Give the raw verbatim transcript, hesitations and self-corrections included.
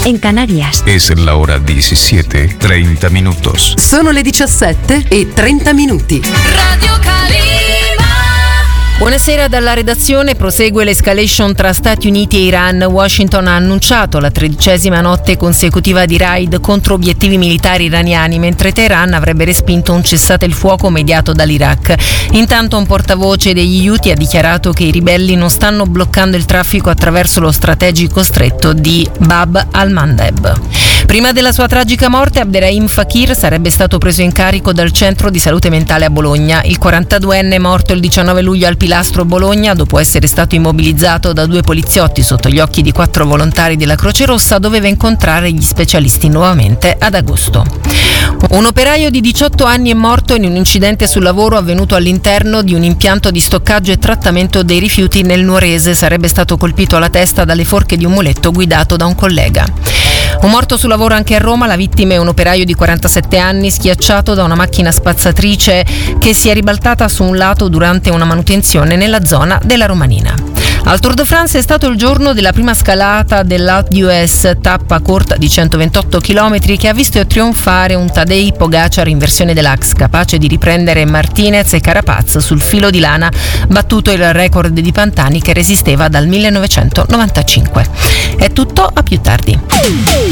en Canarias. Es la hora diecisiete, treinta minutos. Sono le diciassette e trenta minuti. Radio Calima. Buonasera dalla redazione. Prosegue l'escalation tra Stati Uniti e Iran. Washington ha annunciato la tredicesima notte consecutiva di raid contro obiettivi militari iraniani, mentre Teheran avrebbe respinto un cessate il fuoco mediato dall'Iraq. Intanto un portavoce degli Houthi ha dichiarato che i ribelli non stanno bloccando il traffico attraverso lo strategico stretto di Bab al-Mandeb. Prima della sua tragica morte, Abderrahim Fakir sarebbe stato preso in carico dal centro di salute mentale a Bologna. Il quarantaduenne, morto il diciannove luglio al Pilastro Bologna, dopo essere stato immobilizzato da due poliziotti sotto gli occhi di quattro volontari della Croce Rossa, doveva incontrare gli specialisti nuovamente ad agosto. Un operaio di diciotto anni è morto in un incidente sul lavoro avvenuto all'interno di un impianto di stoccaggio e trattamento dei rifiuti nel Nuorese. Sarebbe stato colpito alla testa dalle forche di un muletto guidato da un collega. Un morto sul lavoro anche a Roma. La vittima è un operaio di quarantasette anni schiacciato da una macchina spazzatrice che si è ribaltata su un lato durante una manutenzione nella zona della Romanina. Al Tour de France è stato il giorno della prima scalata dell'Alpe d'Huez, tappa corta di centoventotto chilometri che ha visto trionfare un Tadej Pogacar in versione deluxe, capace di riprendere Martinez e Carapaz sul filo di lana, battuto il record di Pantani che resisteva dal millenovecentonovantacinque. È tutto, a più tardi.